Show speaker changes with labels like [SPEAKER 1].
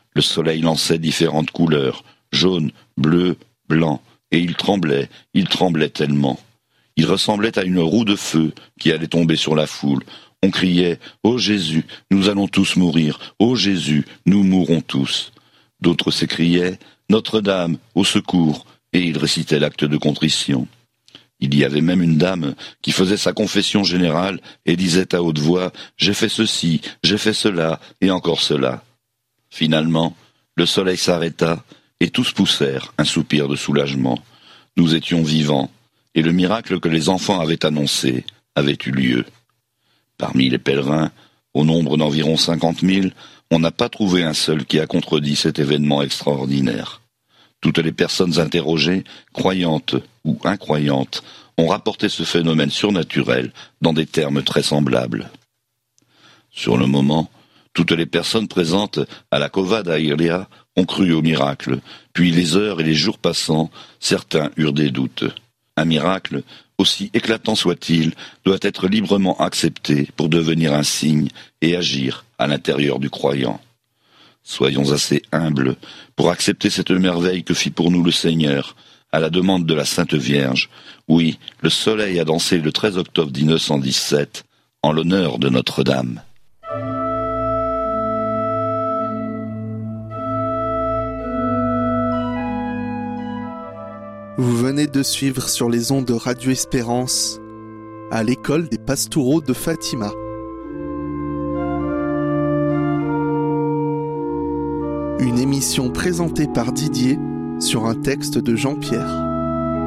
[SPEAKER 1] Le soleil lançait différentes couleurs, jaune, bleu, blanc, et il tremblait tellement. Il ressemblait à une roue de feu qui allait tomber sur la foule. On criait « Ô Jésus, nous allons tous mourir, ô Jésus, nous mourrons tous ». D'autres s'écriaient « Notre-Dame, au secours !» et ils récitaient l'acte de contrition. Il y avait même une dame qui faisait sa confession générale et disait à haute voix « J'ai fait ceci, j'ai fait cela et encore cela ». Finalement, le soleil s'arrêta et tous poussèrent un soupir de soulagement. Nous étions vivants et le miracle que les enfants avaient annoncé avait eu lieu. Parmi les pèlerins, au nombre d'environ 50 000, on n'a pas trouvé un seul qui a contredit cet événement extraordinaire. Toutes les personnes interrogées, croyantes ou incroyantes, ont rapporté ce phénomène surnaturel dans des termes très semblables. Sur le moment, toutes les personnes présentes à la Cova da Iria ont cru au miracle, puis les heures et les jours passant, certains eurent des doutes. Un miracle, aussi éclatant soit-il, doit être librement accepté pour devenir un signe et agir à l'intérieur du croyant. Soyons assez humbles pour accepter cette merveille que fit pour nous le Seigneur, à la demande de la Sainte Vierge. Oui, le soleil a dansé le 13 octobre 1917, en l'honneur de Notre-Dame.
[SPEAKER 2] Vous venez de suivre sur les ondes de Radio Espérance, à l'école des Pastoureaux de Fatima. Une émission présentée par Didier sur un texte de Jean-Pierre.